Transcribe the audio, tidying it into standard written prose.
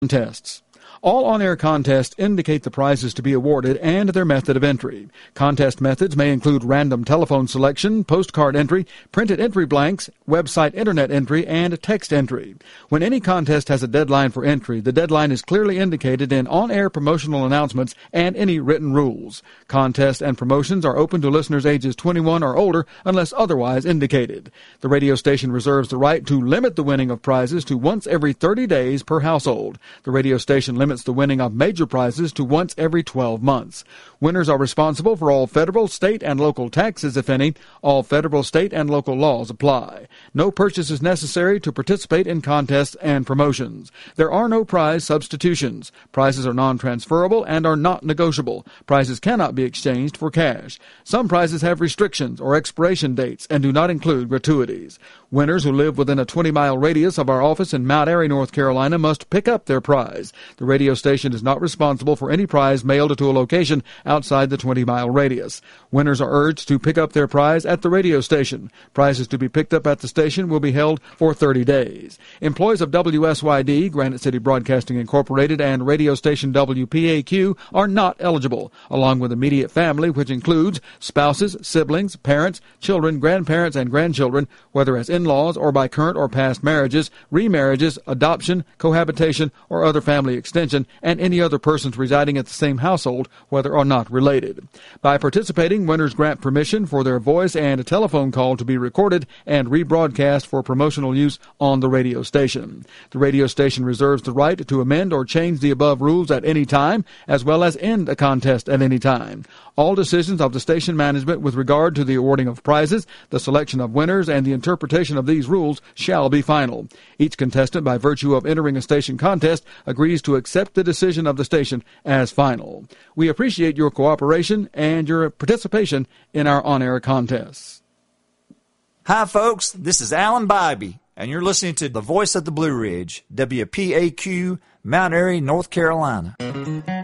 Contests. All on-air contests indicate the prizes to be awarded and their method of entry. Contest methods may include random telephone selection, postcard entry, printed entry blanks, website internet entry, and text entry. When any contest has a deadline for entry, the deadline is clearly indicated in on-air promotional announcements and any written rules. Contests and promotions are open to listeners ages 21 or older unless otherwise indicated. The radio station reserves the right to limit the winning of prizes to once every 30 days per household. The radio station limits the winning of major prizes to once every 12 months. Winners are responsible for all federal, state, and local taxes, if any. All federal, state, and local laws apply. No purchase is necessary to participate in contests and promotions. There are no prize substitutions. Prizes are non-transferable and are not negotiable. Prizes cannot be exchanged for cash. Some prizes have restrictions or expiration dates and do not include gratuities. Winners who live within a 20-mile radius of our office in Mount Airy, North Carolina, must pick up their prize. The radio station is not responsible for any prize mailed to a location outside the 20-mile radius. Winners are urged to pick up their prize at the radio station. Prizes to be picked up at the station will be held for 30 days. Employees of WSYD, Granite City Broadcasting Incorporated, and radio station WPAQ are not eligible, along with immediate family, which includes spouses, siblings, parents, children, grandparents, and grandchildren, whether as in-laws or by current or past marriages, remarriages, adoption, cohabitation, or other family extension, and any other persons residing at the same household, whether or not related. By participating, winners grant permission for their voice and telephone call to be recorded and rebroadcast for promotional use on the radio station. The radio station reserves the right to amend or change the above rules at any time, as well as end a contest at any time. All decisions of the station management with regard to the awarding of prizes, the selection of winners, and the interpretation of these rules shall be final. Each contestant, by virtue of entering a station contest, agrees to accept the decision of the station as final. We appreciate your cooperation and your participation in our on-air contests. Hi, folks. This is Alan Bybee, and you're listening to The Voice of the Blue Ridge, WPAQ, Mount Airy, North Carolina.